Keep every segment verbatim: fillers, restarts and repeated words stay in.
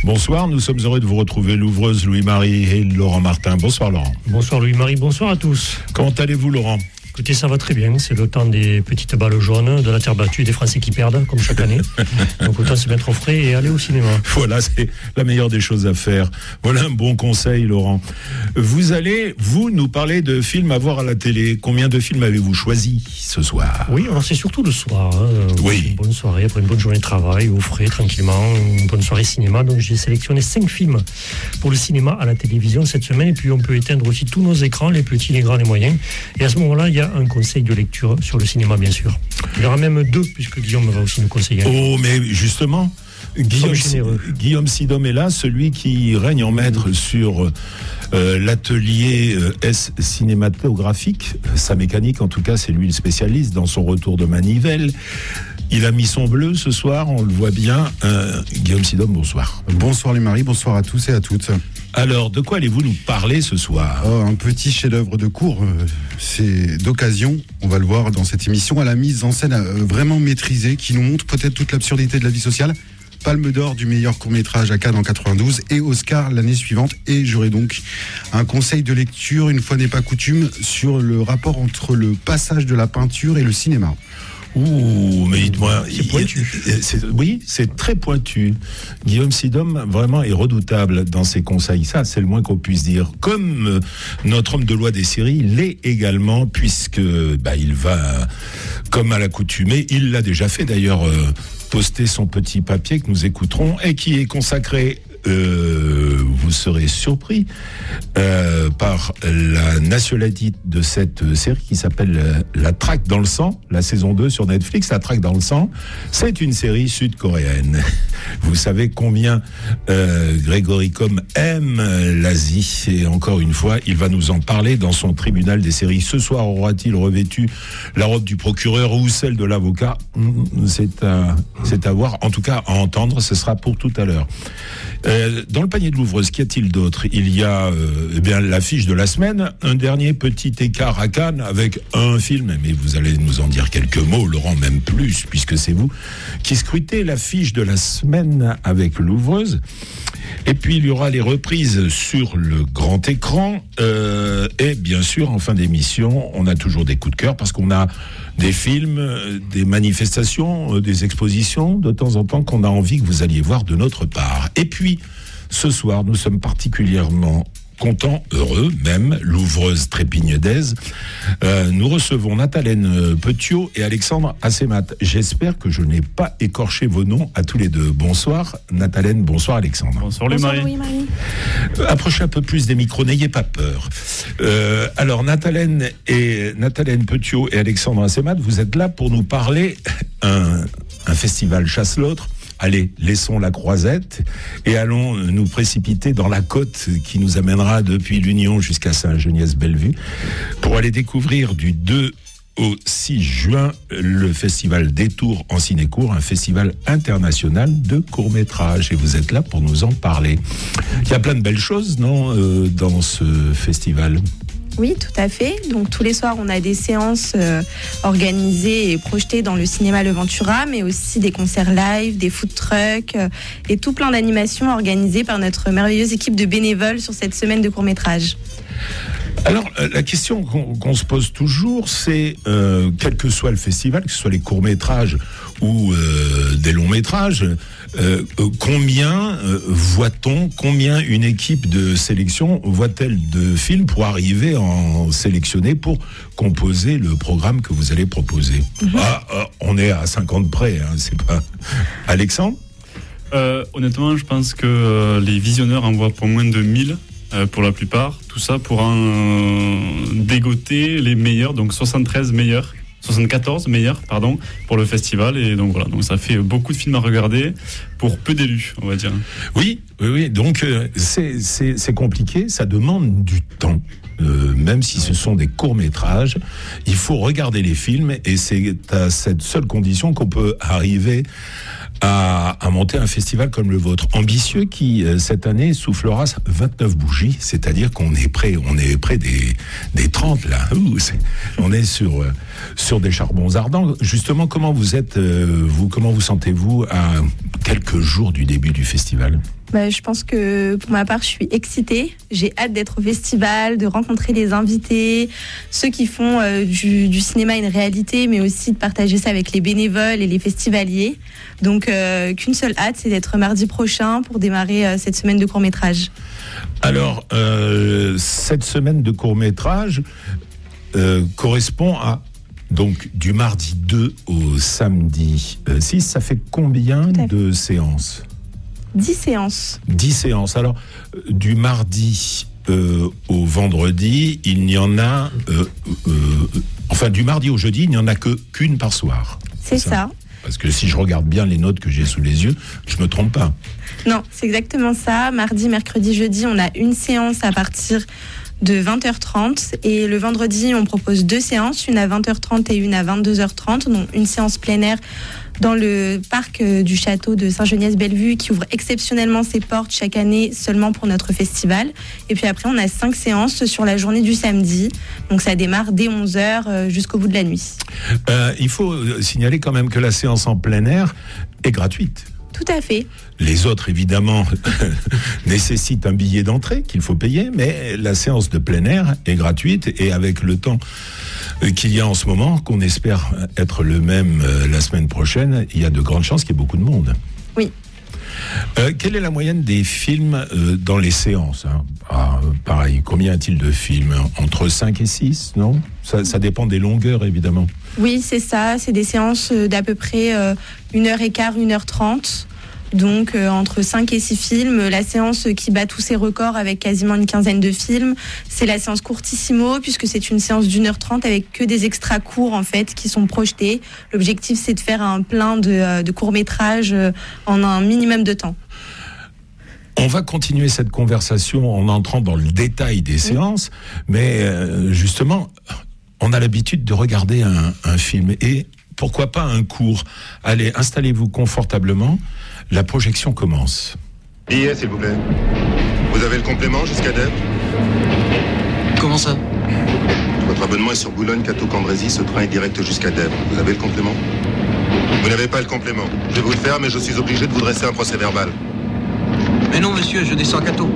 Bonsoir, nous sommes heureux de vous retrouver, l'ouvreuse Louis-Marie et Laurent Martin. Bonsoir Laurent. Bonsoir Louis-Marie, bonsoir à tous. Comment allez-vous Laurent ? Écoutez, ça va très bien, c'est le temps des petites balles jaunes, de la terre battue, des Français qui perdent, comme chaque année. Donc autant se mettre au frais et aller au cinéma. Voilà, c'est la meilleure des choses à faire. Voilà un bon conseil, Laurent. Vous allez, vous, nous parler de films à voir à la télé. Combien de films avez-vous choisi ce soir ? Oui, alors c'est surtout le soir. Hein. Oui. Une bonne soirée, après une bonne journée de travail, au frais, tranquillement, une bonne soirée cinéma. Donc j'ai sélectionné cinq films pour le cinéma à la télévision cette semaine. Et puis on peut éteindre aussi tous nos écrans, les petits, les grands, les moyens. Et à ce moment-là, il y a un conseil de lecture sur le cinéma, bien sûr. Il y aura même deux, puisque Guillaume va aussi nous conseiller. Oh, mais justement, Guillaume, Guillaume Sidom est là, celui qui règne en maître sur euh, l'atelier euh, S cinématographique. Sa mécanique, en tout cas, c'est lui le spécialiste dans son retour de manivelle. Il a mis son bleu ce soir, on le voit bien. Euh, Guillaume Sidom, bonsoir. Bonsoir les maris, bonsoir à tous et à toutes. Alors, de quoi allez-vous nous parler ce soir ? Oh, un petit chef-d'œuvre de cours, euh, c'est d'occasion, on va le voir dans cette émission, à la mise en scène euh, vraiment maîtrisée, qui nous montre peut-être toute l'absurdité de la vie sociale. Palme d'or du meilleur court-métrage à Cannes en quatre-vingt-douze et Oscar l'année suivante. Et j'aurai donc un conseil de lecture, une fois n'est pas coutume, sur le rapport entre le passage de la peinture et le cinéma. Ouh, mais moi, c'est pointu. C'est, oui, c'est très pointu. Guillaume Sidom, vraiment, est redoutable dans ses conseils. Ça, c'est le moins qu'on puisse dire. Comme euh, notre homme de loi des séries l'est également, puisque bah, il va, comme à l'accoutumée, il l'a déjà fait d'ailleurs, euh, poster son petit papier que nous écouterons et qui est consacré. Euh, vous serez surpris euh, par la nationalité de cette série qui s'appelle La Traque dans le sang, la saison deux sur Netflix. La Traque dans le sang, c'est une série sud-coréenne. Vous savez combien euh, Grégory Combes aime l'Asie, et encore une fois, il va nous en parler dans son tribunal des séries. Ce soir, aura-t-il revêtu la robe du procureur ou celle de l'avocat ? C'est à, c'est à voir, en tout cas à entendre, ce sera pour tout à l'heure. Euh, dans le panier de l'ouvreuse, qu'y a-t-il d'autre ? Il y a euh, eh bien l'affiche de la semaine, un dernier petit écart à Cannes avec un film, mais vous allez nous en dire quelques mots, Laurent, même plus, puisque c'est vous qui scrutez l'affiche de la semaine avec l'ouvreuse. Et puis il y aura les reprises sur le grand écran, euh, et bien sûr, en fin d'émission, on a toujours des coups de cœur, parce qu'on a des films, des manifestations, des expositions, de temps en temps, qu'on a envie que vous alliez voir de notre part. Et puis, ce soir, nous sommes particulièrement contents, heureux même, l'ouvreuse trépigne d'aise. Euh, nous recevons Nathalène Petiot et Alexandre Assemat. J'espère que je n'ai pas écorché vos noms à tous les deux. Bonsoir Nathalène, bonsoir Alexandre. Bonsoir Louis-Marie. Bonsoir Louis-Marie. Euh, approchez un peu plus des micros, n'ayez pas peur. Euh, alors Nathalène et Nathalène Petiot et Alexandre Assemat, vous êtes là pour nous parler un, un festival chasse l'autre. Allez, laissons la croisette et allons nous précipiter dans la côte qui nous amènera depuis l'Union jusqu'à Saint-Geniès-Bellevue pour aller découvrir du deux au six juin le festival Détour en Cinécourt, un festival international de courts-métrages. Et vous êtes là pour nous en parler. Il y a plein de belles choses, non, euh, dans ce festival ? Oui, tout à fait. Donc tous les soirs, on a des séances euh, organisées et projetées dans le cinéma Le Ventura, mais aussi des concerts live, des food trucks euh, et tout plein d'animations organisées par notre merveilleuse équipe de bénévoles sur cette semaine de court-métrage. Alors, la question qu'on, qu'on se pose toujours, c'est, euh, quel que soit le festival, que ce soit les courts-métrages ou euh, des longs-métrages, euh, combien euh, voit-on, combien une équipe de sélection voit-elle de films pour arriver à en sélectionner pour composer le programme que vous allez proposer ? Mm-hmm. Ah, ah, on est à cinquante près, hein, c'est pas... Alexandre ? euh, Honnêtement, je pense que euh, les visionneurs en voient pour moins de mille. Euh, pour la plupart, tout ça pour en euh, dégoter les meilleurs, donc soixante-treize meilleurs, soixante-quatorze meilleurs, pardon, pour le festival. Et donc voilà, donc ça fait beaucoup de films à regarder pour peu d'élus, on va dire. Oui, oui, oui. Donc euh, c'est, c'est, c'est compliqué, ça demande du temps. Euh, même si ce sont des courts-métrages, il faut regarder les films et c'est à cette seule condition qu'on peut arriver à, à monter un festival comme le vôtre, ambitieux, qui euh, cette année soufflera vingt-neuf bougies, c'est-à-dire qu'on est près, on est près des, des trente là. Ouh, c'est, on est sur euh, sur des charbons ardents. Justement, comment vous êtes, euh, vous, comment vous sentez-vous à quelques jours du début du festival ? Bah, je pense que pour ma part, je suis excitée. J'ai hâte d'être au festival, de rencontrer les invités, ceux qui font euh, du, du cinéma une réalité, mais aussi de partager ça avec les bénévoles et les festivaliers. Donc, euh, qu'une seule hâte, c'est d'être mardi prochain pour démarrer euh, cette semaine de court-métrage. Alors, euh, cette semaine de court-métrage euh, correspond à, donc, du mardi deux au samedi six. Ça fait combien de séances ? dix séances. dix séances. Alors, euh, du mardi euh, au vendredi, il n'y en a... Euh, euh, enfin, du mardi au jeudi, il n'y en a que qu'une par soir. C'est, c'est ça. ça. Parce que si je regarde bien les notes que j'ai sous les yeux, je me trompe pas. Non, c'est exactement ça. Mardi, mercredi, jeudi, on a une séance à partir de vingt heures trente. Et le vendredi, on propose deux séances, une à vingt heures trente et une à vingt-deux heures trente. Donc, une séance plein air dans le parc du château de Saint-Geniès-Bellevue qui ouvre exceptionnellement ses portes chaque année seulement pour notre festival. Et puis après, on a cinq séances sur la journée du samedi. Donc ça démarre dès onze heures jusqu'au bout de la nuit. Euh, il faut signaler quand même que la séance en plein air est gratuite. Tout à fait. Les autres, évidemment, nécessitent un billet d'entrée qu'il faut payer, mais la séance de plein air est gratuite et avec le temps qu'il y a en ce moment, qu'on espère être le même la semaine prochaine, il y a de grandes chances qu'il y ait beaucoup de monde. Oui. Euh, quelle est la moyenne des films euh, dans les séances, hein? Ah, pareil, combien y a-t-il de films ? Entre cinq et six, non ? ça, ça dépend des longueurs, évidemment. Oui, c'est ça. C'est des séances d'à peu près euh, une heure et quart, une heure trente. Donc, euh, entre cinq et six films. La séance qui bat tous ses records avec quasiment une quinzaine de films, c'est la séance Courtissimo, puisque c'est une séance d'une heure trente avec que des extras courts, en fait, qui sont projetés. L'objectif, c'est de faire un plein de, de courts-métrages euh, en un minimum de temps. On va continuer cette conversation en entrant dans le détail des séances, mais euh, justement, on a l'habitude de regarder un, un film et pourquoi pas un court. Allez, installez-vous confortablement, la projection commence. Billet, s'il vous plaît. Vous avez le complément jusqu'à Dèvres ? Comment ça ? Votre abonnement est sur Boulogne-Cateau-Cambrésis, ce train est direct jusqu'à Dèvres. Vous avez le complément ? Vous n'avez pas le complément. Je vais vous le faire, mais je suis obligé de vous dresser un procès verbal. Mais non, monsieur, je descends à Cateau.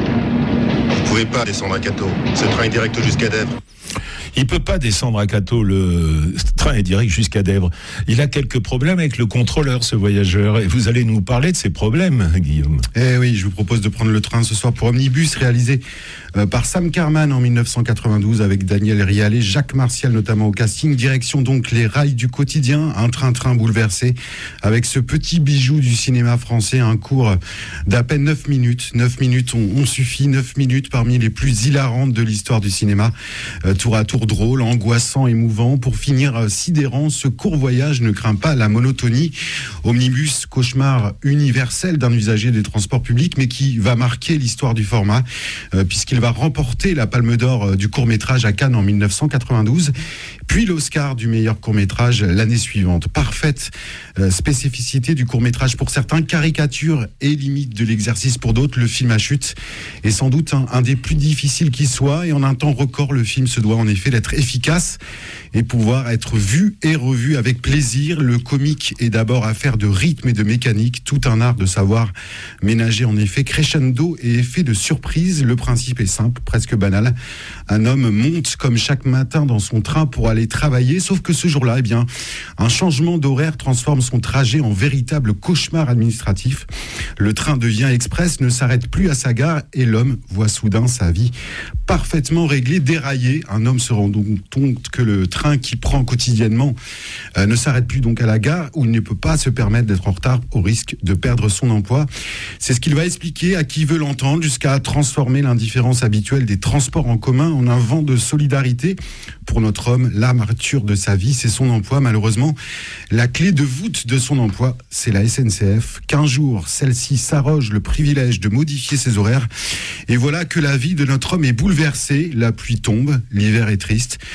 Vous pouvez pas descendre à Cateau. Ce train est direct jusqu'à Dèvres. Il peut pas descendre à Cateau, le train est direct jusqu'à Dèvres. Il a quelques problèmes avec le contrôleur, ce voyageur. Et vous allez nous parler de ces problèmes, Guillaume. Eh oui, je vous propose de prendre le train ce soir pour Omnibus, réalisé euh, par Sam Karman en dix-neuf cent quatre-vingt-douze, avec Daniel Rial et Jacques Martial notamment au casting. Direction donc les rails du quotidien, un train-train bouleversé, avec ce petit bijou du cinéma français, un cours d'à peine neuf minutes. neuf minutes ont, ont suffi, neuf minutes parmi les plus hilarantes de l'histoire du cinéma. Euh, tour à tour drôle, angoissant, émouvant. Pour finir euh, sidérant, ce court voyage ne craint pas la monotonie. Omnibus, cauchemar universel d'un usager des transports publics, mais qui va marquer l'histoire du format, euh, puisqu'il va remporter la Palme d'Or euh, du court-métrage à Cannes en dix-neuf cent quatre-vingt-douze, puis l'Oscar du meilleur court-métrage l'année suivante. Parfaite euh, spécificité du court-métrage pour certains, caricature et limite de l'exercice pour d'autres. Le film à chute est sans doute un, un des plus difficiles qui soit, et en un temps record, le film se doit en effet d'être efficace et pouvoir être vu et revu avec plaisir. Le comique est d'abord affaire de rythme et de mécanique, tout un art de savoir ménager en effet crescendo et effet de surprise. Le principe est simple, presque banal. Un homme monte comme chaque matin dans son train pour aller travailler, sauf que ce jour-là, eh bien, un changement d'horaire transforme son trajet en véritable cauchemar administratif. Le train devient express, ne s'arrête plus à sa gare et l'homme voit soudain sa vie parfaitement réglée, déraillée. Un homme se rend donc compte que le train qui prend quotidiennement euh, ne s'arrête plus donc à la gare, où il ne peut pas se permettre d'être en retard au risque de perdre son emploi. C'est ce qu'il va expliquer à qui veut l'entendre, jusqu'à transformer l'indifférence habituelle des transports en commun en un vent de solidarité. Pour notre homme, l'armature de sa vie, c'est son emploi. Malheureusement, la clé de voûte de son emploi, c'est la S N C F. Qu'un jour, celle-ci s'arroge le privilège de modifier ses horaires. Et voilà que la vie de notre homme est bouleversée. La pluie tombe, l'hiver est triste.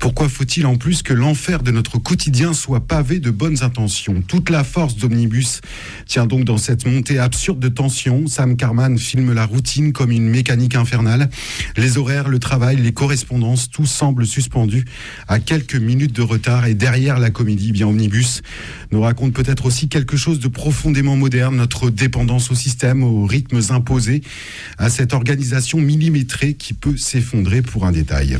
Pourquoi faut-il en plus que l'enfer de notre quotidien soit pavé de bonnes intentions ? Toute la force d'Omnibus tient donc dans cette montée absurde de tension. Sam Karman filme la routine comme une mécanique infernale. Les horaires, le travail, les correspondances, tout semble suspendu à quelques minutes de retard. Et derrière la comédie, bien Omnibus nous raconte peut-être aussi quelque chose de profondément moderne, notre dépendance au système, aux rythmes imposés, à cette organisation millimétrée qui peut s'effondrer pour un détail.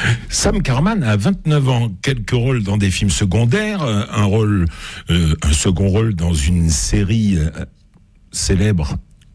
Sam Karman a vingt-neuf ans, quelques rôles dans des films secondaires, un rôle, euh, un second rôle dans une série euh, célèbre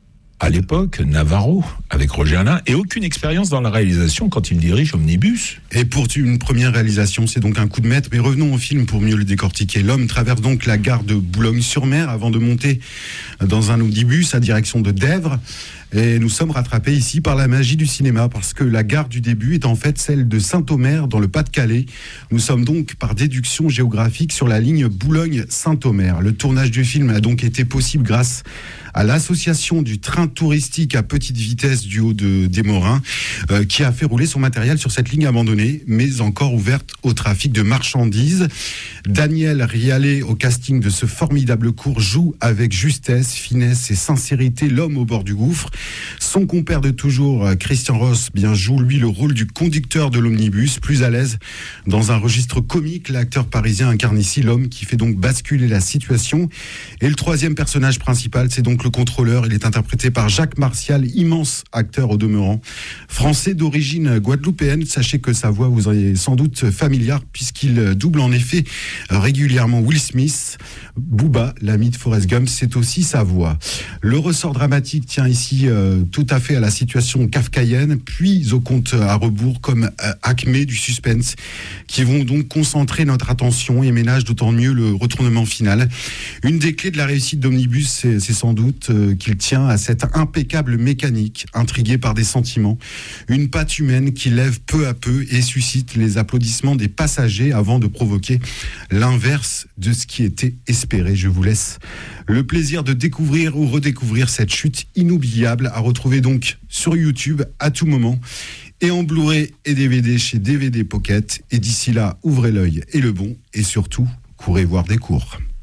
à l'époque, Navarro, avec Roger Alain, et aucune expérience dans la réalisation quand il dirige Omnibus. Et pour une première réalisation, c'est donc un coup de maître. Mais revenons au film pour mieux le décortiquer. L'homme traverse donc la gare de Boulogne-sur-Mer avant de monter dans un omnibus à direction de Dèvres. Et nous sommes rattrapés ici par la magie du cinéma, parce que la gare du début est en fait celle de Saint-Omer, dans le Pas-de-Calais. Nous sommes donc, par déduction géographique, sur la ligne Boulogne-Saint-Omer. Le tournage du film a donc été possible grâce à l'association du train touristique à petite vitesse du haut de Desmorin, euh, qui a fait rouler son matériel sur cette ligne abandonnée, mais encore ouverte au trafic de marchandises. Daniel Rialet, au casting de ce formidable cours, joue avec justesse, finesse et sincérité l'homme au bord du gouffre. Son compère de toujours, Christian Ross, bien joue lui le rôle du conducteur de l'omnibus, plus à l'aise dans un registre comique. L'acteur parisien incarne ici l'homme qui fait donc basculer la situation. Et le troisième personnage principal, c'est donc le contrôleur. Il est interprété par Jacques Martial, immense acteur au demeurant, français d'origine guadeloupéenne. Sachez que sa voix vous est sans doute familière puisqu'il double en effet régulièrement Will Smith. Booba, l'ami de Forrest Gump, c'est aussi sa voix. Le ressort dramatique tient ici euh, tout à fait à la situation kafkaïenne, puis au compte à rebours comme euh, acmé du suspense, qui vont donc concentrer notre attention et ménagent d'autant mieux le retournement final. Une des clés de la réussite d'Omnibus, c'est, c'est sans doute euh, qu'il tient à cette impeccable mécanique, intriguée par des sentiments, une patte humaine qui lève peu à peu et suscite les applaudissements des passagers avant de provoquer l'inverse de ce qui était espéré. Je vous laisse le plaisir de découvrir ou redécouvrir cette chute inoubliable, à retrouver donc sur YouTube à tout moment et en Blu-ray et D V D chez D V D Pocket. Et d'ici là, ouvrez l'œil et le bon, et surtout, courez voir des cours.